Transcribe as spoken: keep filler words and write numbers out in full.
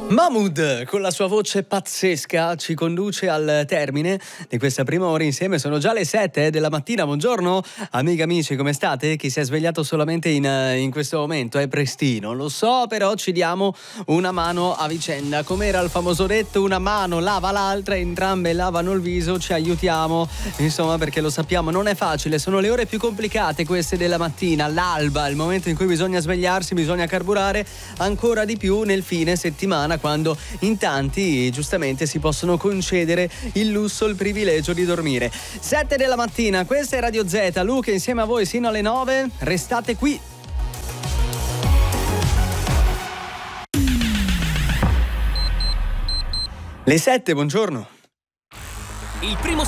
Mahmood con la sua voce pazzesca ci conduce al termine di questa prima ora insieme. Sono già le sette della mattina. Buongiorno amiche, amici, come state? Chi si è svegliato solamente in, in questo momento è prestino, lo so, però ci diamo una mano a vicenda. Com'era il famoso detto, una mano lava l'altra, entrambe lavano il viso, ci aiutiamo, insomma, perché lo sappiamo, non è facile, sono le ore più complicate queste della mattina, l'alba, il momento in cui bisogna svegliarsi, bisogna carburare ancora di più nel fine settimana, quando in tanti giustamente si possono concedere il lusso, il privilegio di dormire. Sette della mattina, questa è Radio Z, Luca insieme a voi sino alle nove, restate qui. Le sette, buongiorno. Il primo